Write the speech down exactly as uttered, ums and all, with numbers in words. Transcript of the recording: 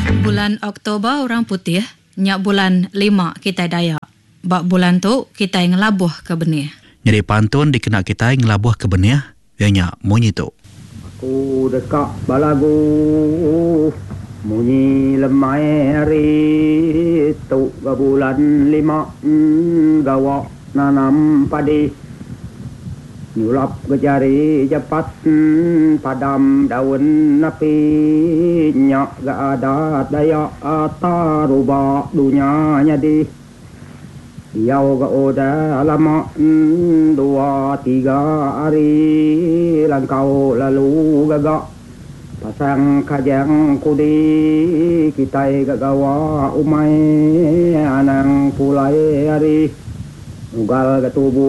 Bulan Oktober orang putih, nyak bulan lima kita Dayak. Bak bulan tu kita ngelabuh ke benih. Jadi pantun dikena kita ngelabuh ke benih, yang munyi tu. Aku dekat balagu, munyi lemai hari tu ke bulan lima, gawak nanam padi. Nyulap ke jari cepat, padam daun api, nyak gak ada daya taruba dunia nyadi. Yau gak udah lama, dua tiga hari, langkau lalu gagak. Pasang kajang kudi, kita gak gawa umai, anang pulai hari. Ugal ke tubuh